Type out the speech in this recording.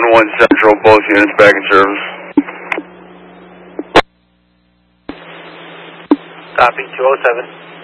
211 Central, both units back in service. Copy, 207.